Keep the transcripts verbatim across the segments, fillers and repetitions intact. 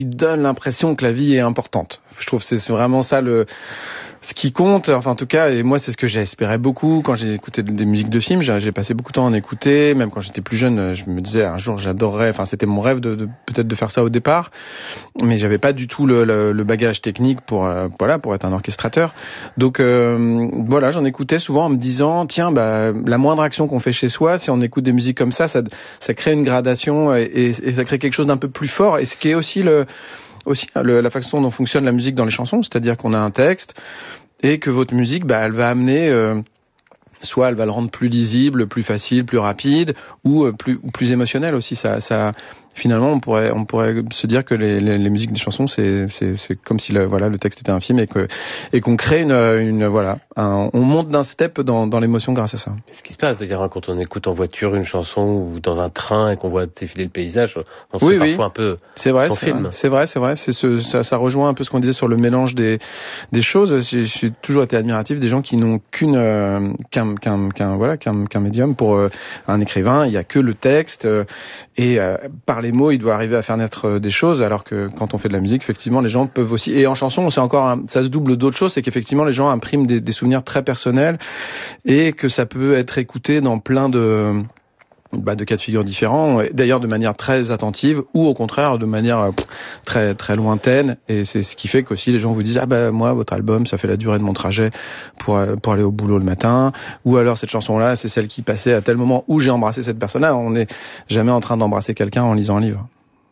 donne l'impression que la vie est importante. Je trouve que c'est, c'est vraiment ça le ce qui compte, enfin en tout cas, et moi c'est ce que j'espérais beaucoup quand j'ai écouté des musiques de films. J'ai, j'ai passé beaucoup de temps à en écouter, même quand j'étais plus jeune, je me disais un jour j'adorerais, enfin c'était mon rêve de, de peut-être de faire ça au départ, mais j'avais pas du tout le, le, le bagage technique pour euh, voilà pour être un orchestrateur. Donc euh, voilà, j'en écoutais souvent en me disant tiens bah la moindre action qu'on fait chez soi, si on écoute des musiques comme ça, ça, ça crée une gradation et, et, et ça crée quelque chose d'un peu plus fort. Et ce qui est aussi le aussi le, la façon dont fonctionne la musique dans les chansons, c'est-à-dire qu'on a un texte et que votre musique, bah, elle va amener, euh, soit elle va le rendre plus lisible, plus facile, plus rapide, ou euh, plus ou plus émotionnel aussi. Ça, ça, finalement, on pourrait, on pourrait se dire que les, les, les musiques des chansons, c'est, c'est, c'est comme si le, voilà, le texte était un film et que, et qu'on crée une, une, voilà, un, on monte d'un step dans, dans l'émotion grâce à ça. C'est ce qui se passe, d'ailleurs, quand on écoute en voiture une chanson ou dans un train et qu'on voit défiler le paysage, on se oui, fait oui. parfois un peu c'est vrai, son c'est film. Vrai, c'est vrai, c'est vrai. C'est ce, ça, ça rejoint un peu ce qu'on disait sur le mélange des, des choses. J'ai, j'ai toujours été admiratif des gens qui n'ont qu'une, euh, qu'un, qu'un, qu'un, voilà, qu'un, qu'un médium. Pour euh, un écrivain, il y a que le texte euh, et euh, par les mots, il doit arriver à faire naître des choses, alors que quand on fait de la musique, effectivement, les gens peuvent aussi. Et en chanson, c'est encore, un, ça se double d'autres choses, c'est qu'effectivement, les gens impriment des, des souvenirs très personnels et que ça peut être écouté dans plein de bah, de cas de figure différents, d'ailleurs de manière très attentive ou au contraire de manière pff, très très lointaine, et c'est ce qui fait qu'aussi les gens vous disent ah bah moi votre album ça fait la durée de mon trajet pour pour aller au boulot le matin, ou alors cette chanson là c'est celle qui passait à tel moment où j'ai embrassé cette personne là. On n'est jamais en train d'embrasser quelqu'un en lisant un livre.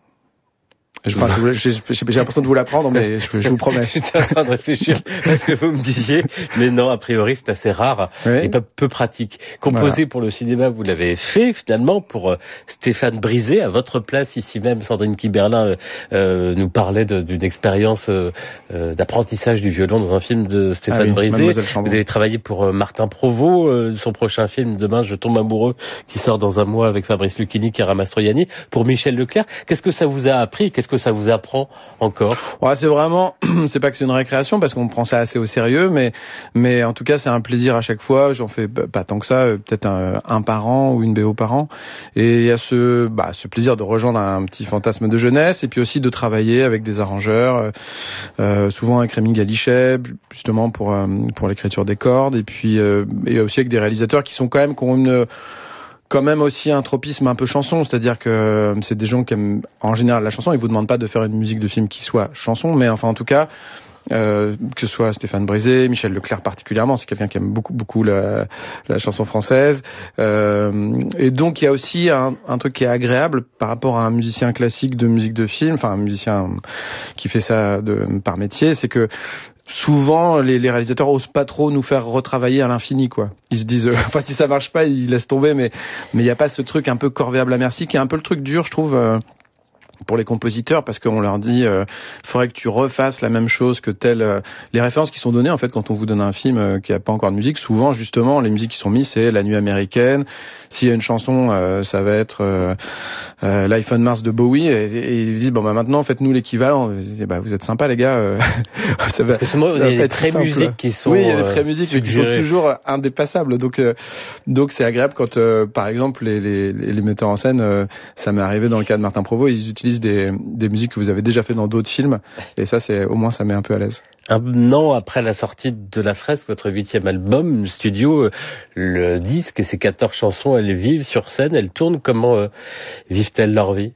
Je, enfin, j'ai, j'ai, j'ai l'impression de vous l'apprendre, mais je, je vous promets. J'étais en train de réfléchir à ce que vous me disiez, mais non, a priori, c'est assez rare oui. et pas peu pratique. Composé voilà. Pour le cinéma, vous l'avez fait finalement pour euh, Stéphane Brisé, à votre place ici même. Sandrine Kiberlin euh, nous parlait de, d'une expérience euh, euh, d'apprentissage du violon dans un film de Stéphane ah oui, Brisé. Vous avez travaillé pour euh, Martin Provost, euh, son prochain film Demain je tombe amoureux, qui sort dans un mois avec Fabrice Lucchini, Chiara Mastroianni. Pour Michel Leclerc, qu'est-ce que ça vous a appris? Qu'est-ce que ça vous apprend encore? Ouais, c'est vraiment, c'est pas que c'est une récréation parce qu'on prend ça assez au sérieux, mais mais en tout cas c'est un plaisir à chaque fois. J'en fais pas tant que ça, peut-être un, un par an ou une B O par an. Et il y a ce bah ce plaisir de rejoindre un petit fantasme de jeunesse et puis aussi de travailler avec des arrangeurs, euh, souvent avec Rémi Galichet justement pour euh, pour l'écriture des cordes, et puis euh, et aussi avec des réalisateurs qui sont quand même qui ont une quand même aussi un tropisme un peu chanson, c'est-à-dire que c'est des gens qui aiment en général la chanson. Ils vous demandent pas de faire une musique de film qui soit chanson, mais enfin en tout cas euh, que ce soit Stéphane Brisé, Michel Leclerc particulièrement, c'est quelqu'un qui aime beaucoup beaucoup la, la chanson française. Euh, et donc il y a aussi un, un truc qui est agréable par rapport à un musicien classique de musique de film, enfin un musicien qui fait ça de, par métier, c'est que souvent, les, les réalisateurs osent pas trop nous faire retravailler à l'infini, quoi. Ils se disent, euh, enfin, si ça marche pas, ils laissent tomber, mais mais il y a pas ce truc un peu corvéable à merci, qui est un peu le truc dur, je trouve, euh, pour les compositeurs, parce qu'on leur dit, euh, faudrait que tu refasses la même chose que telle. Euh, les références qui sont données, en fait, quand on vous donne un film euh, qui a pas encore de musique, souvent, justement, les musiques qui sont mises, c'est La Nuit américaine. S'il y a une chanson, euh, ça va être euh, euh, Life on Mars de Bowie, et, et ils disent bon bah maintenant faites-nous l'équivalent. Disent, bah vous êtes sympas les gars. Euh, ça va, Parce que moi, il y a des traits musiques qui sont oui, il y a des traits musiques qui sont toujours indépassables. Donc euh, donc c'est agréable quand euh, par exemple les, les les metteurs en scène, euh, ça m'est arrivé dans le cas de Martin Provost, ils utilisent des des musiques que vous avez déjà fait dans d'autres films, et ça c'est au moins ça met un peu à l'aise. Un an après la sortie de La Fresque, votre huitième album studio, le disque, ces quatorze chansons, elles vivent sur scène, elles tournent. Comment euh, vivent-elles leur vie?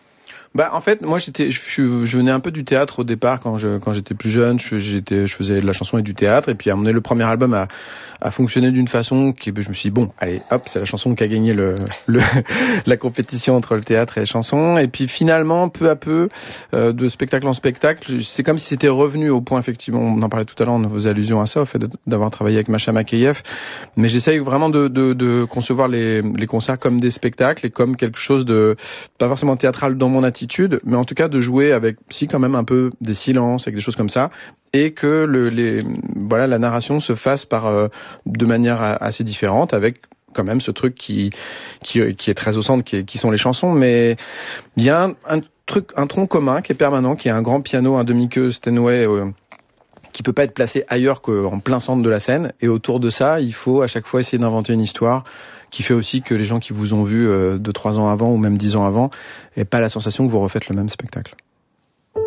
Bah en fait moi j'étais je, je, je venais un peu du théâtre au départ quand je quand j'étais plus jeune. Je, j'étais je faisais de la chanson et du théâtre, et puis à un moment donné le premier album a a fonctionné d'une façon qui je me suis dit bon allez hop c'est la chanson qui a gagné le le la compétition entre le théâtre et la chanson, et puis finalement peu à peu euh, de spectacle en spectacle c'est comme si c'était revenu au point, effectivement on en parlait tout à l'heure, on faisait allusion à ça, au fait d'avoir travaillé avec Macha Makeyev, mais j'essaye vraiment de de de concevoir les les concerts comme des spectacles et comme quelque chose de pas forcément théâtral dans mon attitude, mais en tout cas de jouer avec si quand même un peu des silences, avec des choses comme ça, et que le, les, voilà, la narration se fasse par euh, de manière assez différente, avec quand même ce truc qui qui, qui est très au centre, qui, est, qui sont les chansons, mais il y a un, un truc, un tronc commun qui est permanent, qui est un grand piano, un demi-queue Steinway, euh, qui peut pas être placé ailleurs qu'en plein centre de la scène, et autour de ça, il faut à chaque fois essayer d'inventer une histoire qui fait aussi que les gens qui vous ont vu euh, deux, trois ans avant ou même dix ans avant aient pas la sensation que vous refaites le même spectacle.